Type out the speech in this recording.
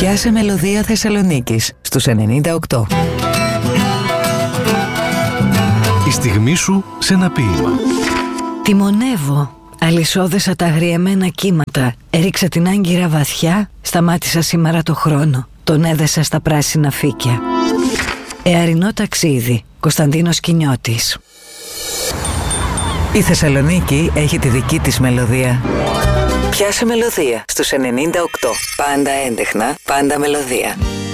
Πιάσε μελωδία Θεσσαλονίκης στους 98. Η στιγμή σου σε ένα ποίημα. Τιμονεύω, αλυσόδεσα τα αγριεμένα κύματα. Έριξα την άγκυρα βαθιά, σταμάτησα σήμερα το χρόνο. Τον έδεσα στα πράσινα φύκια. Εαρινό ταξίδι, Κωνσταντίνος Κινιώτης. Η Θεσσαλονίκη έχει τη δική της μελωδία. Πιάσε μελωδία στους 98. Πάντα έντεχνα, πάντα μελωδία.